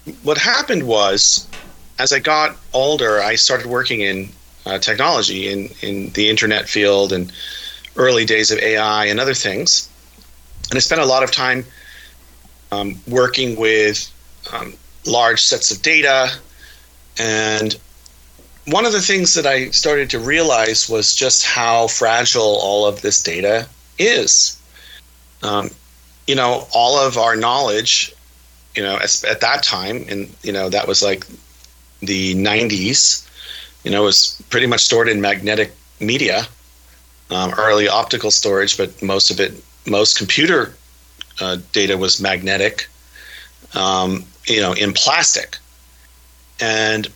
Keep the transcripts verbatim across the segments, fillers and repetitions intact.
what happened was, as I got older, I started working in uh, technology, in, in the internet field and early days of A I and other things. And I spent a lot of time um, working with um, large sets of data. And one of the things that I started to realize was just how fragile all of this data is. Um, you know, all of our knowledge, you know, at, at that time, and, you know, that was like the nineties, you know, was pretty much stored in magnetic media, um, early optical storage, but most of it, most computer uh, data was magnetic, um, you know, in plastic. And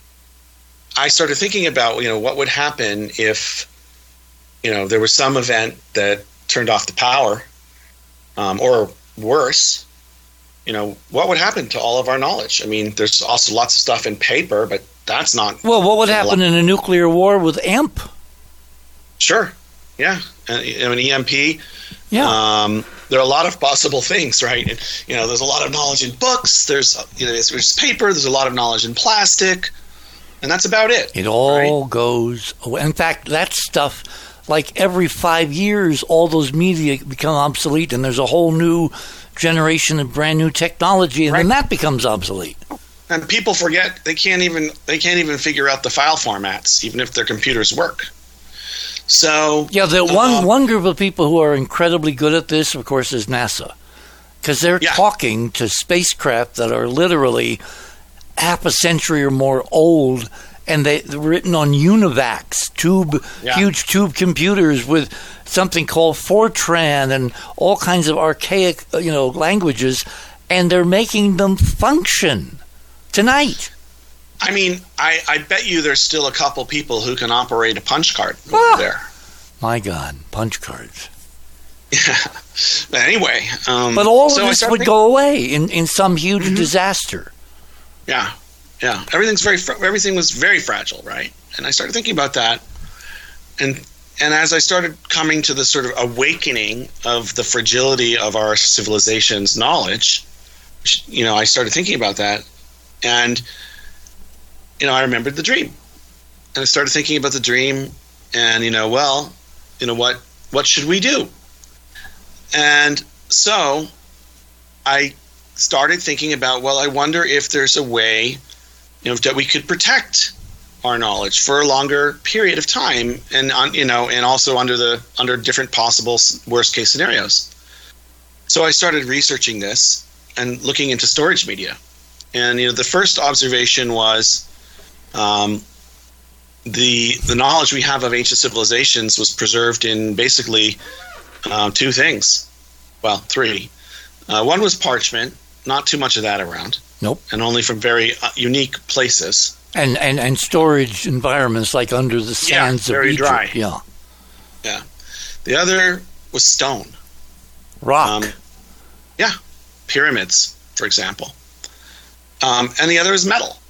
I started thinking about, you know, what would happen if, you know, there was some event that turned off the power, um, or worse, you know, what would happen to all of our knowledge? I mean, there's also lots of stuff in paper, but that's not. Well, what would happen in a nuclear war with A M P? Sure. Yeah. And, you know, an E M P. Yeah. Um, there are a lot of possible things, right? And, you know, there's a lot of knowledge in books. There's, you know, there's, there's paper. There's a lot of knowledge in plastic. And that's about it. It all right? goes away. In fact, that stuff, like every five years, all those media become obsolete, and there's a whole new generation of brand new technology, and right. then that becomes obsolete. And people forget they can't even they can't even figure out the file formats, even if their computers work. So yeah, the uh, one one group of people who are incredibly good at this, of course, is NASA, because they're yeah. talking to spacecraft that are literally half a century or more old, and they, they're written on UNIVACs, tube, yeah. huge tube computers with something called Fortran and all kinds of archaic, you know, languages, and they're making them function tonight. I mean, I, I bet you there's still a couple people who can operate a punch card over ah, there. My God, punch cards. Yeah. But anyway. Um, but all so of this would thinking, go away in, in some huge mm-hmm. disaster. Yeah. Yeah. Everything's very, everything was very fragile, right? And I started thinking about that. And and as I started coming to the sort of awakening of the fragility of our civilization's knowledge, you know, I started thinking about that. And, you know, I remembered the dream. And I started thinking about the dream and, you know, well, you know, what, what should we do? And so I started thinking about, well, I wonder if there's a way, you know, that we could protect our knowledge for a longer period of time, and on, you know, and also under the under different possible worst case scenarios. So I started researching this and looking into storage media, and you know, the first observation was um, the the knowledge we have of ancient civilizations was preserved in basically uh, two things, well, three. Uh, one was parchment, not too much of that around. Nope, and only from very uh, unique places. And, and and storage environments like under the sands yeah, of very Egypt. dry. Yeah, yeah. The other was stone, rock. Um, yeah, pyramids, for example. Um, and the other is metal.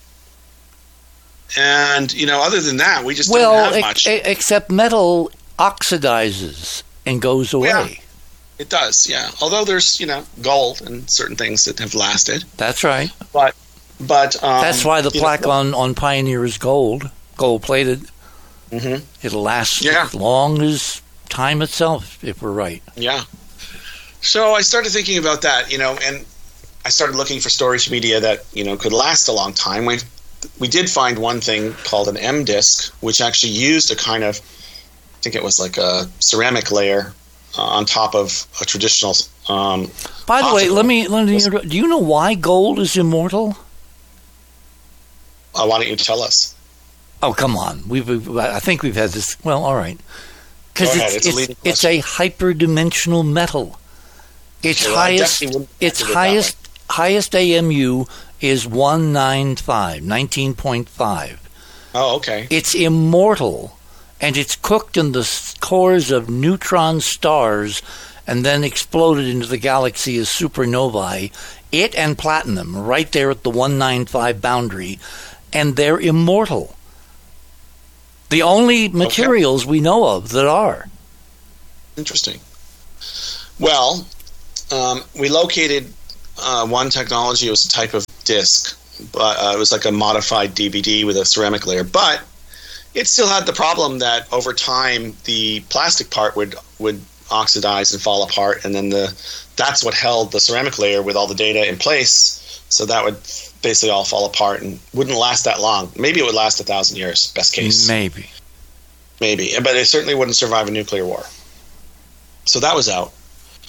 And you know, other than that, we just well, don't have much. Well, e- except metal oxidizes and goes away. Yeah, it does. Yeah, although there's you know gold and certain things that have lasted. That's right. But. But um, that's why the plaque know, on, on Pioneer is gold, gold plated. Mm-hmm. It'll last yeah. as long as time itself, if we're right. Yeah. So I started thinking about that, you know, and I started looking for storage media that you know could last a long time. We we did find one thing called an M disk, which actually used a kind of, I think it was like a ceramic layer uh, on top of a traditional. Um, By the way, let me let me. Do you know why gold is immortal? Uh, why don't you tell us? Oh, come on. We've, we've I think we've had this. Well, all right. Because it's it's, it's, it's a hyperdimensional metal. Its well, highest its highest highest A M U is one ninety-five, nineteen point five. Oh, okay. It's immortal, and it's cooked in the cores of neutron stars and then exploded into the galaxy as supernovae. It and platinum right there at the one ninety-five boundary. And they're immortal. The only materials okay. we know of that are. Interesting. Well, um, we located uh, one technology. It was a type of disc, but uh, it was like a modified D V D with a ceramic layer. But it still had the problem that over time the plastic part would would oxidize and fall apart, and then the that's what held the ceramic layer with all the data in place. So that would basically all fall apart and wouldn't last that long. Maybe it would last a thousand years, best case. Maybe. Maybe, but it certainly wouldn't survive a nuclear war. So that was out.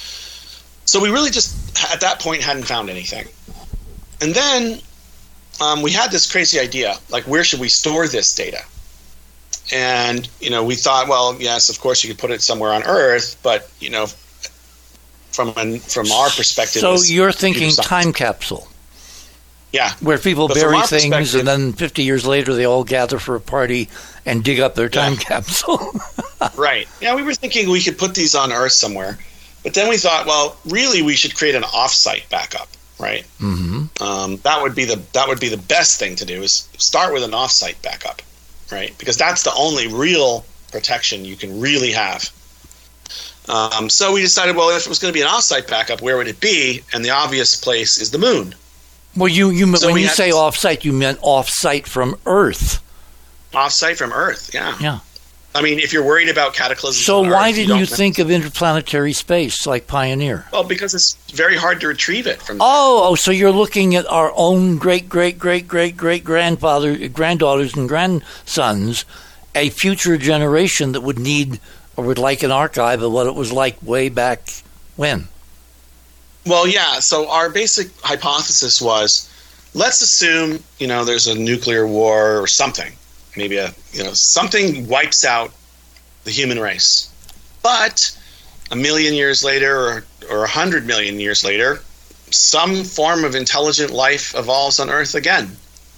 So we really just, at that point, hadn't found anything. And then um, we had this crazy idea, like, where should we store this data? And, you know, we thought, well, yes, of course you could put it somewhere on Earth, but, you know, from an, from our perspective... So you're thinking time capsule. Yeah. Where people but bury things and then fifty years later they all gather for a party and dig up their time yeah. capsule. Right. Yeah, we were thinking we could put these on Earth somewhere. But then we thought, well, really we should create an off-site backup, right? Mm-hmm. Um, that would be the that would be the best thing to do, is start with an off-site backup, right? Because that's the only real protection you can really have. Um, so we decided, well, if it was going to be an off-site backup, where would it be? And the obvious place is the moon. Well, you, you so when we you had, say off-site, you meant off-site from Earth. Off-site from Earth, yeah. Yeah. I mean, if you're worried about cataclysms So on why Earth, didn't you, you think of interplanetary space like Pioneer? Well, because it's very hard to retrieve it from there. Oh, oh, so you're looking at our own great-great-great-great-great-grandfather, granddaughters and grandsons, a future generation that would need or would like an archive of what it was like way back when. Well, yeah. So our basic hypothesis was, let's assume, you know, there's a nuclear war or something. Maybe a, you know, something wipes out the human race. But a million years later or, or a hundred million years later, some form of intelligent life evolves on Earth again.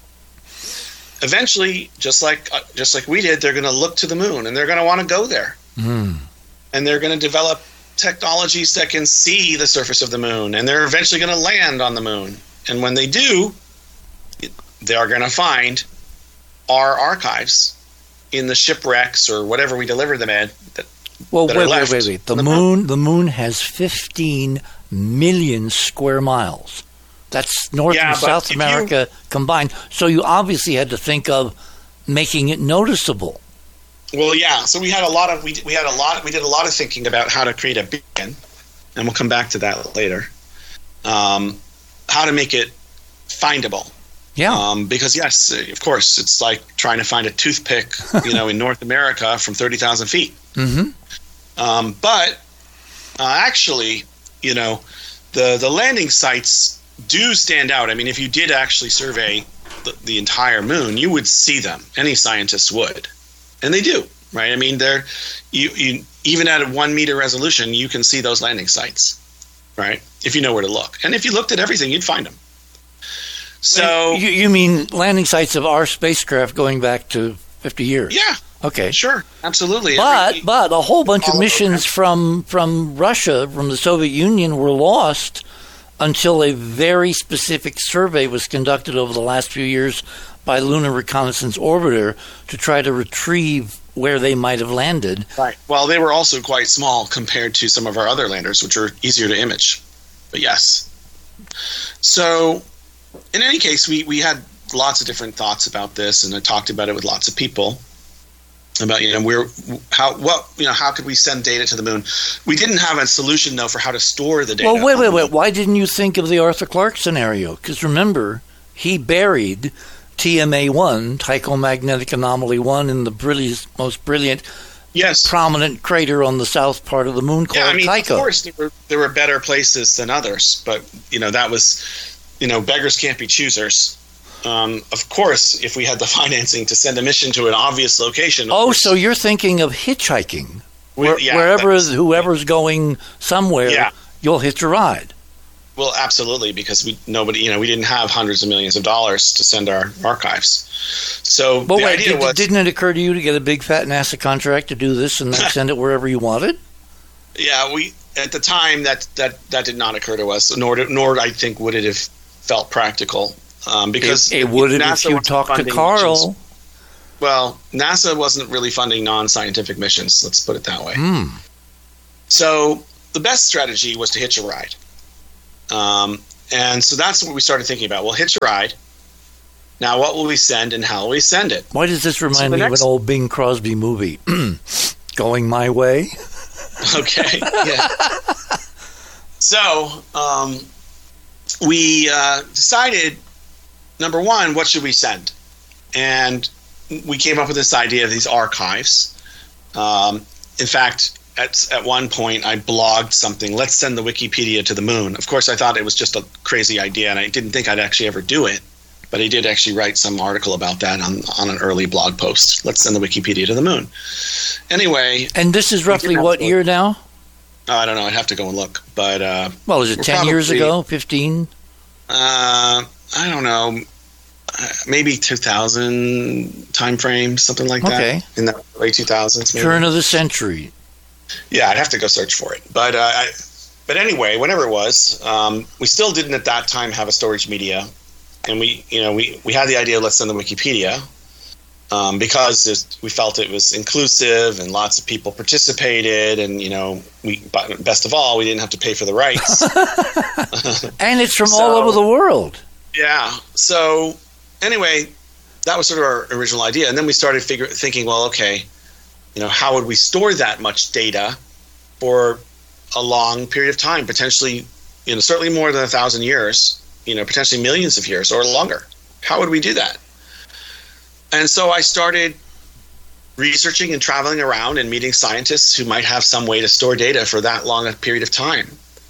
Eventually, just like uh, just like we did, they're going to look to the moon and they're going to want to go there. Mm. And they're going to develop technologies that can see the surface of the moon, and they're eventually going to land on the moon. And when they do, they are going to find our archives in the shipwrecks or whatever we deliver them in. That, well, that wait, are left wait, wait, wait. The the moon, moon, the moon has fifteen million square miles. That's North yeah, and South America you, combined. So you obviously had to think of making it noticeable. Well, yeah. So we had a lot of we we had a lot we did a lot of thinking about how to create a beacon, and we'll come back to that later. Um, how to make it findable. Yeah. Um, because yes, of course, it's like trying to find a toothpick, you know, in North America from thirty thousand feet. Mm-hmm. Um, but uh, actually, you know, the the landing sites do stand out. I mean, if you did actually survey the, the entire moon, you would see them. Any scientist would. And they do, right? I mean, they're you, you even at a one meter resolution, you can see those landing sites, right? If you know where to look, and if you looked at everything, you'd find them. So you, you mean landing sites of our spacecraft going back to fifty years? Yeah. Okay. Sure. Absolutely. But Every, but a whole bunch of missions over. from from Russia, from the Soviet Union, were lost until a very specific survey was conducted over the last few years by Lunar Reconnaissance Orbiter to try to retrieve where they might have landed. Right. Well, they were also quite small compared to some of our other landers, which are easier to image. But yes. So, in any case, we, we had lots of different thoughts about this, and I talked about it with lots of people about, you know, we're how what you know how could we send data to the moon? We didn't have a solution though for how to store the data. Well, wait, wait, wait. Why didn't you think of the Arthur Clarke scenario? Because remember, he buried T M A one, Tycho Magnetic Anomaly one, in the brilliant, most brilliant, yes, prominent crater on the south part of the moon called yeah, I mean, Tycho. Of course, there were, there were better places than others, but you know that was, you know, beggars can't be choosers. Um, of course, if we had the financing to send a mission to an obvious location. Oh, course, so you're thinking of hitchhiking. we, Where, yeah, wherever, whoever's going somewhere, yeah. you'll hitch a ride. Well, absolutely, because we nobody, you know, we didn't have hundreds of millions of dollars to send our archives. So but the wait, idea did, was, didn't it occur to you to get a big fat NASA contract to do this and then send it wherever you wanted? yeah, we at the time that that, that did not occur to us, nor nor I think would it have felt practical. Um, because it, it would have NASA if you wasn't talked to funding Carl. missions. Well, NASA wasn't really funding non-scientific missions. Let's put it that way. Mm. So the best strategy was to hitch a ride. Um, And so that's what we started thinking about. Well, hitch a ride. Now, what will we send and how will we send it? Why does this remind So the me next- of an old Bing Crosby movie? Going My Way? Okay. Yeah. So um, we uh, decided, number one, what should we send? And we came up with this idea of these archives. Um, in fact, at, at one point, I blogged something, let's send the Wikipedia to the moon. Of course, I thought it was just a crazy idea, and I didn't think I'd actually ever do it. But I did actually write some article about that on, on an early blog post. Let's send the Wikipedia to the moon. Anyway. And this is roughly what to, year now? Oh, I don't know. I'd have to go and look. But uh, well, is it ten years ago? Fifteen? Uh, I don't know. Uh, maybe two thousand time frame, something like that. Okay. In the late two thousands. Maybe. Turn of the century. Yeah, I'd have to go search for it. But uh, I, but anyway, whenever it was, um, we still didn't at that time have a storage media. And we, you know, we, we had the idea, let's send the Wikipedia, um, because it, we felt it was inclusive and lots of people participated, and you know, we but best of all, we didn't have to pay for the rights. And it's from So- all over the world. Yeah. So anyway, that was sort of our original idea, and then we started figure, thinking, well, okay, you know, how would we store that much data for a long period of time, potentially, you know, certainly more than a thousand years. You know, potentially millions of years or longer. How would we do that? And so I started researching and traveling around and meeting scientists who might have some way to store data for that long a period of time.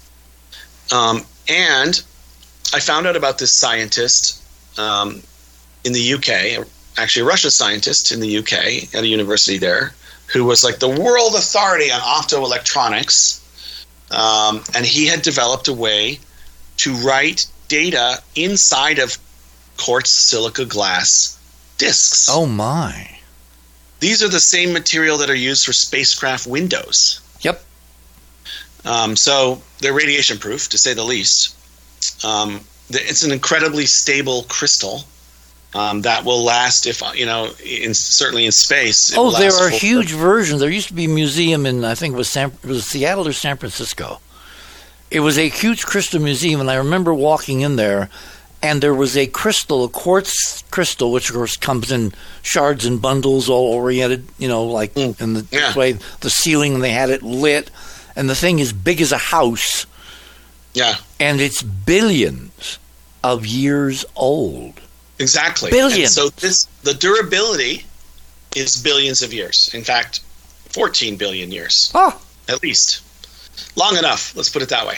Um, and I found out about this scientist um, in the U K, actually a Russian scientist in the U K at a university there, who was like the world authority on optoelectronics. Um, and he had developed a way to write data inside of quartz silica glass discs. Oh my. These are the same material that are used for spacecraft windows. Yep. Um, so they're radiation proof, to say the least. Um, it's an incredibly stable crystal um, that will last, if you know, in, certainly in space. it Oh, will there last are for- huge versions. There used to be a museum in, I think it was, San, it was Seattle or San Francisco. It was a huge crystal museum, and I remember walking in there, and there was a crystal, a quartz crystal, which of course comes in shards and bundles, all oriented, you know, like Mm. in the Yeah. way the ceiling, and they had it lit, and the thing is big as a house, Yeah, and it's billions of years old. exactly. Billions. And so this, the durability is billions of years. In fact, fourteen billion years, Oh, at least. Long enough, let's put it that way.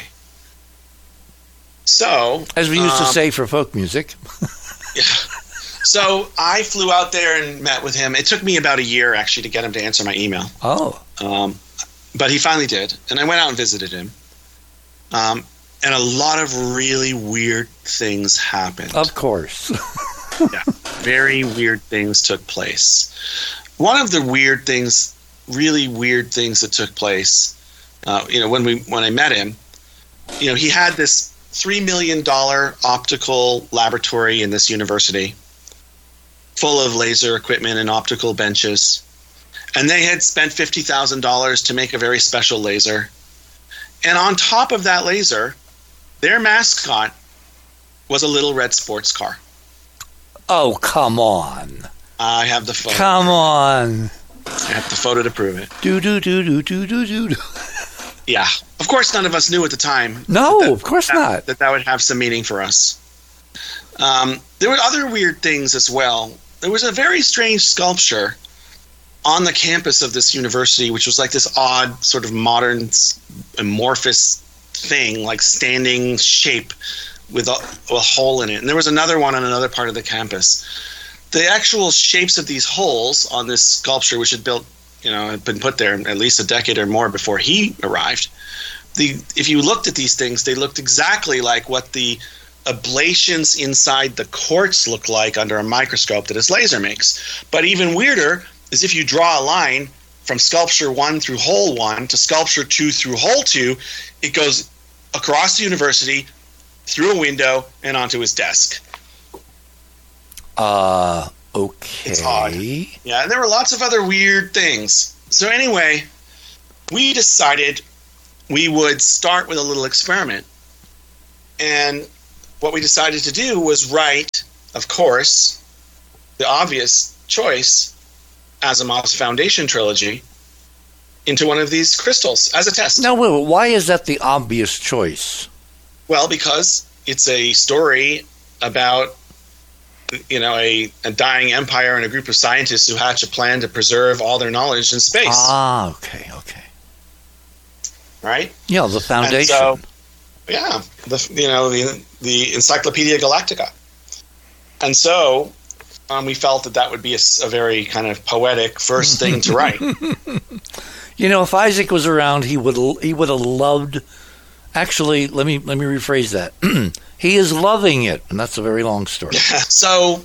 So, as we used to um, say for folk music. yeah. So I flew out there and met with him. It took me about a year, actually, to get him to answer my email. Oh, Um, but he finally did, and I went out and visited him. Um, and a lot of really weird things happened. of course. Yeah, very weird things took place. One of the weird things, really weird things that took place, uh, you know, when we when I met him, you know, he had this three million dollar optical laboratory in this university, full of laser equipment and optical benches, and they had spent fifty thousand dollars to make a very special laser. And on top of that laser, their mascot was a little red sports car. Oh, come on. I have the photo. Come on. I have the photo to prove it. Do, do, do, do, do, do, do, do. Yeah. Of course, none of us knew at the time. No, that, of course that, not. That that would have some meaning for us. Um, there were other weird things as well. There was a very strange sculpture on the campus of this university, which was like this odd sort of modern amorphous thing, like standing shape with a, a hole in it. And there was another one on another part of the campus. The actual shapes of these holes on this sculpture, which had built, you know, had been put there at least a decade or more before he arrived. The if you looked at these things, they looked exactly like what the ablations inside the quartz look like under a microscope that his laser makes. But even weirder is if you draw a line from sculpture one through hole one to sculpture two through hole two, it goes across the university, through a window, and onto his desk. Uh, okay. It's odd. Yeah, and there were lots of other weird things. So anyway, we decided we would start with a little experiment. And what we decided to do was write, of course, the obvious choice, Asimov's Foundation trilogy, into one of these crystals as a test. Now, wait, wait, why is that the obvious choice? Well, because it's a story about, you know, a, a dying empire and a group of scientists who hatch a plan to preserve all their knowledge in space. Ah, okay, okay. Right? Yeah, the Foundation. And so, yeah, the you know the the Encyclopedia Galactica. And so um, we felt that that would be a, a very kind of poetic first thing to write. You know, if Isaac was around, he would he would have loved. Actually, let me let me rephrase that. He is loving it, and that's a very long story. So,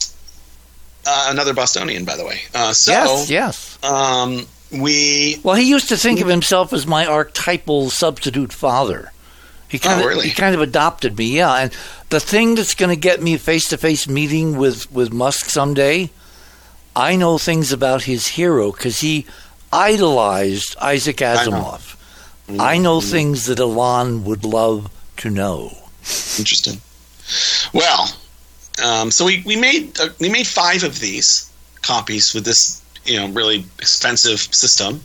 uh, another Bostonian, by the way. Uh, so, yes, yes. Um, we well, he used to think of himself as my archetypal substitute father. He kind oh, of really? he kind of adopted me, yeah. And the thing that's going to get me a face-to-face meeting with, with Musk someday, I know things about his hero because he idolized Isaac Asimov. I know, I know mm-hmm. things that Elon would love to know. Interesting. Well, um, so we, we made uh, we made five of these copies with this, you know, really expensive system.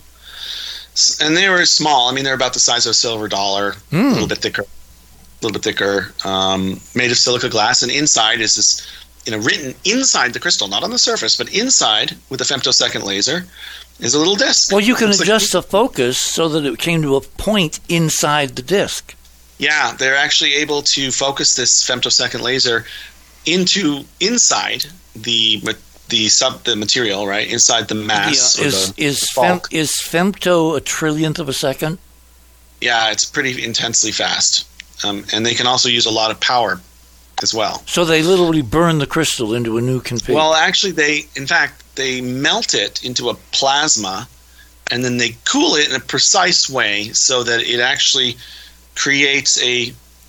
And they were small. I mean, they're about the size of a silver dollar, mm. a little bit thicker, a little bit thicker, um, made of silica glass. And inside is this, you know, written inside the crystal, not on the surface, but inside with a femtosecond laser is a little disc. Well, you can it's adjust like, the focus so that it came to a point inside the disc. Yeah, they're actually able to focus this femtosecond laser into inside the the sub the material, right, inside the mass. Yeah, is the, is the fem, is femto a trillionth of a second? Yeah, it's pretty intensely fast, um, and they can also use a lot of power as well. So they literally burn the crystal into a new config. Well, actually, they in fact they melt it into a plasma, and then they cool it in a precise way so that it actually creates a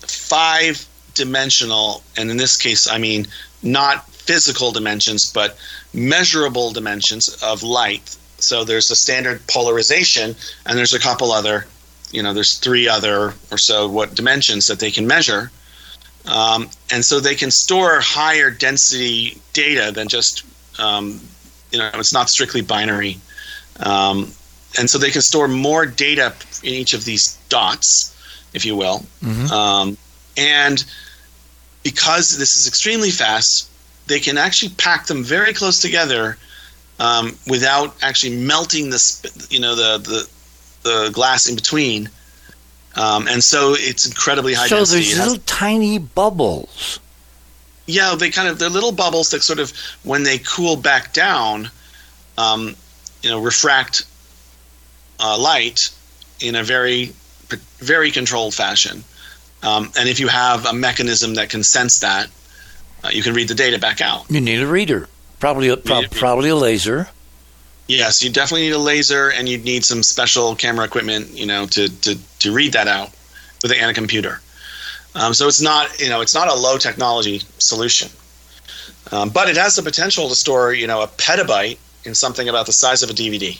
five-dimensional, and in this case, I mean not physical dimensions, but measurable dimensions of light. So there's a standard polarization, and there's a couple other, you know, there's three other or so what dimensions that they can measure. Um, and so they can store higher density data than just, um, you know, it's not strictly binary. Um, and so they can store more data in each of these dots, if you will. Mm-hmm. Um, and because this is extremely fast, they can actually pack them very close together um, without actually melting the, you know, the the, the glass in between. Um, and so it's incredibly high so density. So there's little tiny bubbles. Yeah, they kind of they're little bubbles that sort of, when they cool back down, um, you know, refract uh, light in a very very controlled fashion. Um, and if you have a mechanism that can sense that, uh, you can read the data back out. You need a reader, probably a, pro- probably a laser. Yes, you definitely need a laser, and you'd need some special camera equipment, you know, to to, to read that out with a, and a computer. Um, so it's not, you know, it's not a low technology solution, um, but it has the potential to store, you know, a petabyte in something about the size of a D V D.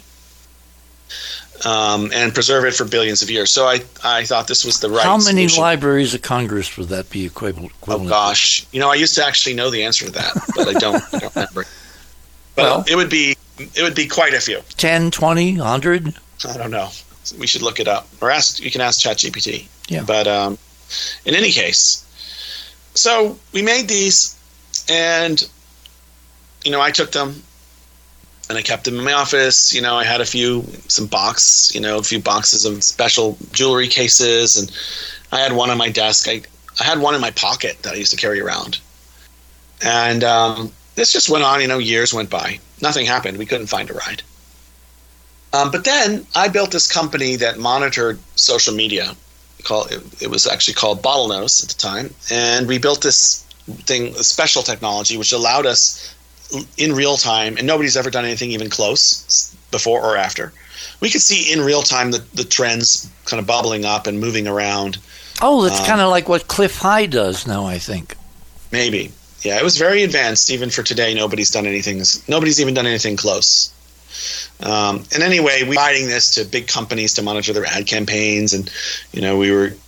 Um, and preserve it for billions of years. So I, I thought this was the right How many solution. Libraries of Congress would that be equivalent? Oh gosh, you know, I used to actually know the answer to that, but I don't, I don't remember. But well, it would be, it would be quite a few. ten, twenty, one hundred? I don't know. We should look it up, or ask. You can ask ChatGPT. Yeah. But um, in any case, so we made these, and you know, I took them. And I kept them in my office. You know, I had a few, some box, you know, a few boxes of special jewelry cases. And I had one on my desk. I, I had one in my pocket that I used to carry around. And um, this just went on, you know, years went by. Nothing happened. We couldn't find a ride. Um, but then I built this company that monitored social media. Called, it, it was actually called Bottlenose at the time. And we built this thing, a special technology, which allowed us in real time, and nobody's ever done anything even close before or after. We could see in real time the, the trends kind of bubbling up and moving around. Oh, that's um, kind of like what Cliff High does now, I think. Maybe. Yeah, it was very advanced. Even for today, nobody's done anything. Nobody's even done anything close. Um, and anyway, we were providing this to big companies to monitor their ad campaigns, and you know, we were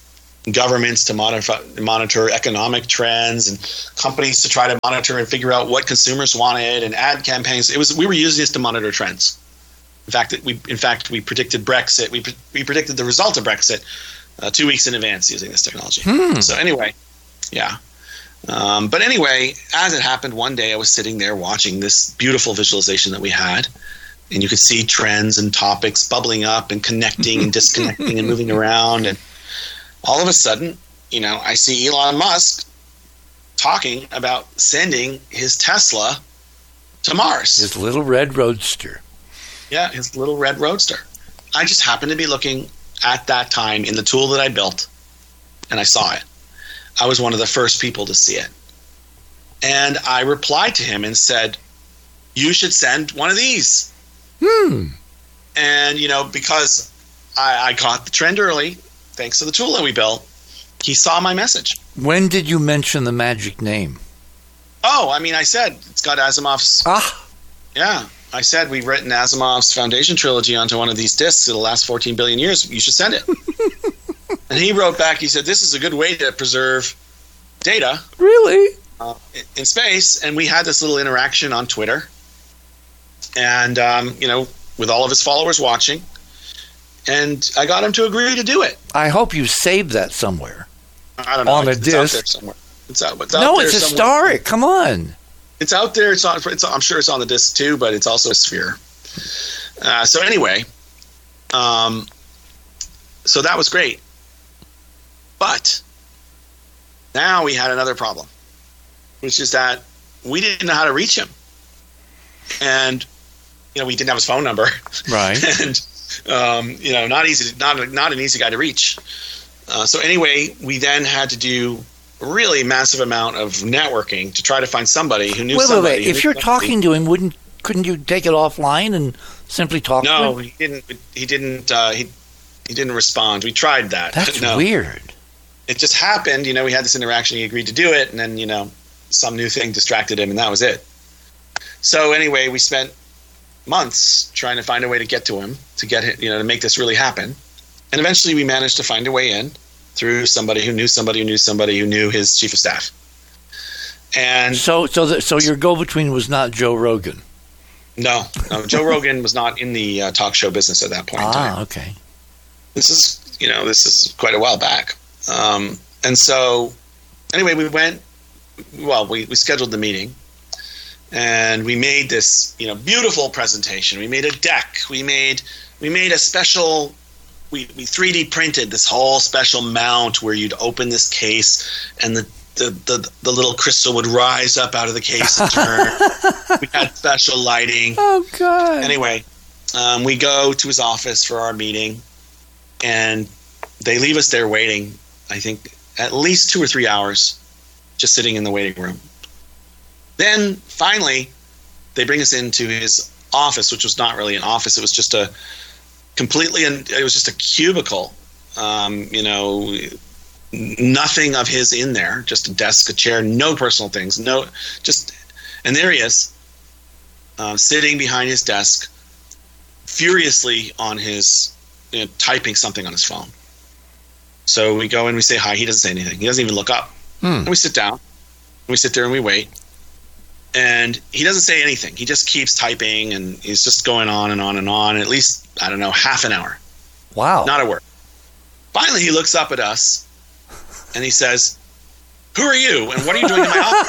governments to monitor, monitor economic trends, and companies to try to monitor and figure out what consumers wanted, and ad campaigns. It was we were using this to monitor trends. In fact, we in fact we predicted Brexit. We we predicted the result of Brexit uh, two weeks in advance using this technology. Hmm. So anyway, yeah. Um, but anyway, as it happened, one day I was sitting there watching this beautiful visualization that we had, and you could see trends and topics bubbling up and connecting and disconnecting and moving around, and all of a sudden, you know, I see Elon Musk talking about sending his Tesla to Mars. His little red roadster. Yeah, his little red roadster. I just happened to be looking at that time in the tool that I built, and I saw it. I was one of the first people to see it. And I replied to him and said, you should send one of these. Hmm. And, you know, because I, I caught the trend early, thanks to the tool that we built, he saw my message. When did you mention the magic name? Oh, I mean, I said, it's got Asimov's. Ah. Yeah. I said, we've written Asimov's Foundation trilogy onto one of these disks. It'll last fourteen billion years. You should send it. And he wrote back, he said, this is a good way to preserve data. Really? Uh, in space. And we had this little interaction on Twitter. And, um, you know, with all of his followers watching. And I got him to agree to do it. I hope you saved that somewhere. I don't know. On a it's disc. Out there somewhere. It's out, it's out no, there it's somewhere. historic. Come on. It's out there. It's on. It's, I'm sure it's on the disc too, but it's also a sphere. Uh, so anyway, um, so that was great. But now we had another problem, which is that we didn't know how to reach him, and you know we didn't have his phone number, right? And um, you know, not easy, not not an easy guy to reach. Uh, so anyway, we then had to do a really massive amount of networking to try to find somebody who knew wait, somebody. Wait, wait. If you're talking to him, wouldn't couldn't you take it offline and simply talk no, to him? No, he didn't. He didn't. Uh, he he didn't respond. We tried that. That's no. weird. It just happened. You know, we had this interaction. He agreed to do it, and then you know, some new thing distracted him, and that was it. So anyway, we spent months trying to find a way to get to him, to get him, you know, to make this really happen, and eventually we managed to find a way in through somebody who knew somebody who knew somebody who knew his chief of staff. And so, so, the, so your go-between was not Joe Rogan. No, no Joe Rogan was not in the uh, talk show business at that point ah, in time. Ah, okay. This is, you know, this is quite a while back. Um, and so, anyway, we went. Well, we, we scheduled the meeting, and we made this, you know, beautiful presentation. We made a deck. We made we made a special. We, we three D printed this whole special mount where you'd open this case and the, the, the, the little crystal would rise up out of the case and turn. We had special lighting. Oh, God. Anyway, um, we go to his office for our meeting, and they leave us there waiting, I think, at least two or three hours, just sitting in the waiting room. Then, finally, they bring us into his office, which was not really an office. It was just a completely, it was just a cubicle, um, you know, nothing of his in there, just a desk, a chair, no personal things, no, just, and there he is, uh, sitting behind his desk, furiously on his, you know, typing something on his phone. So we go and we say hi. He doesn't say anything. He doesn't even look up. Hmm. And we sit down. And we sit there and we wait. And he doesn't say anything. He just keeps typing, and he's just going on and on and on, at least, I don't know, half an hour. Wow. Not a word. Finally, he looks up at us, and he says, "Who are you, and what are you doing in my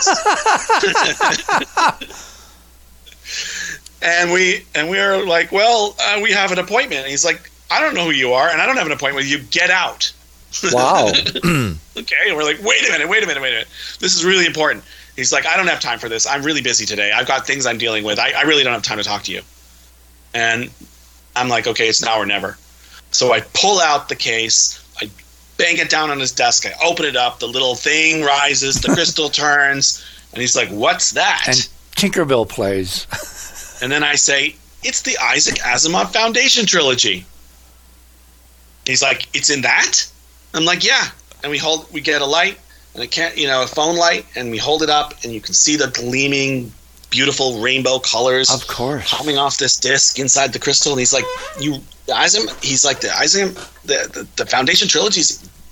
office?" and we and we are like, "Well, uh, we have an appointment." And he's like, "I don't know who you are, and I don't have an appointment with you. Get out." Wow. Okay, and we're like, wait a minute, wait a minute, wait a minute. This is really important. He's like, I don't have time for this. I'm really busy today. I've got things I'm dealing with. I, I really don't have time to talk to you. And I'm like, okay, it's now or never. So I pull out the case. I bang it down on his desk. I open it up. The little thing rises. The crystal turns. And he's like, what's that? And Tinkerbell plays. And then I say, it's the Isaac Asimov Foundation trilogy. He's like, it's in that? I'm like, yeah. And we hold, we get a light, and it can't, you know, a phone light, and we hold it up, and you can see the gleaming, beautiful rainbow colors, of course, coming off this disc inside the crystal. And he's like, you, Asimov, he's like the Asimov, the, the the Foundation trilogy is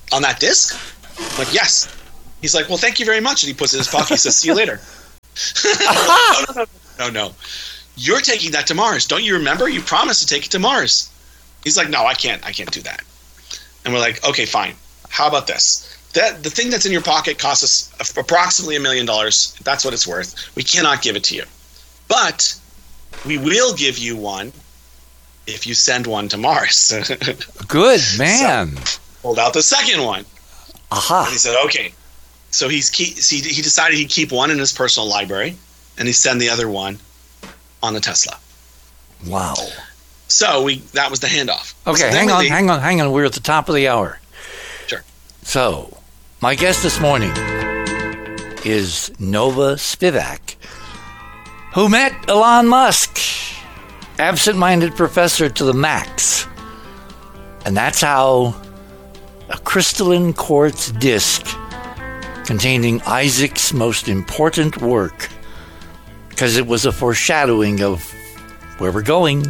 on that disk? I'm like, yes. He's like, well, thank you very much. And he puts it in his pocket. He says, see you later. no, no, no, no, no. You're taking that to Mars. Don't you remember? You promised to take it to Mars. He's like, no, I can't. I can't do that. And we're like, okay, fine. How about this? That the thing that's in your pocket costs us approximately a million dollars. That's what it's worth. We cannot give it to you. But we will give you one if you send one to Mars. Good, man. So, pulled out the second one. Aha. And he said, okay. So he's keep, he, he decided he'd keep one in his personal library, and he'd send the other one on the Tesla. Wow. So we that was the handoff. Okay, so hang on, they, hang on, hang on. We're at the top of the hour. Sure. So, my guest this morning is Nova Spivak, who met Elon Musk, absent-minded professor to the max. And that's how a crystalline quartz disc containing Isaac's most important work, because it was a foreshadowing of where we're going,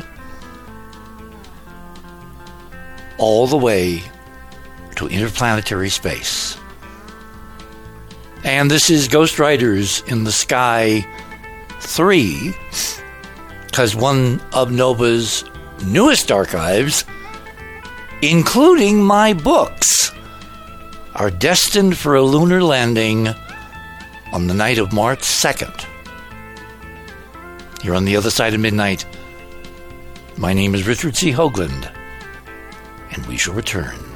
all the way to interplanetary space. And this is Ghost Riders in the Sky three, because one of Nova's newest archives, including my books, are destined for a lunar landing on the night of March second. Here on The Other Side of Midnight, my name is Richard C. Hoagland, and we shall return.